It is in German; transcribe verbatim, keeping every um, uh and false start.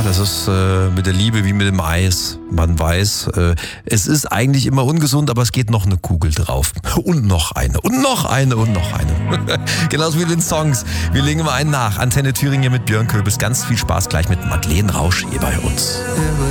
Das ist äh, mit der Liebe wie mit dem Eis. Man weiß, äh, es ist eigentlich immer ungesund, aber es geht noch eine Kugel drauf. Und noch eine. Und noch eine. Und noch eine. Genauso wie den Songs. Wir legen immer einen nach. Antenne Thüringen mit Björn Köbis. Ganz viel Spaß gleich mit Madeleine Rausch hier bei uns.